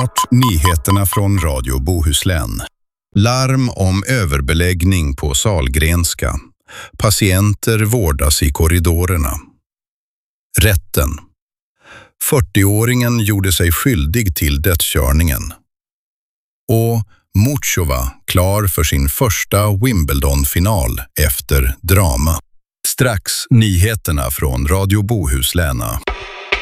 Snart nyheterna från Radio Bohuslän. Larm om överbeläggning på Sahlgrenska. Patienter vårdas i korridorerna. Rätten. 40-åringen gjorde sig skyldig till dödskörningen. Och Muchova klar för sin första Wimbledon-final efter drama. Strax nyheterna från Radio Bohuslän.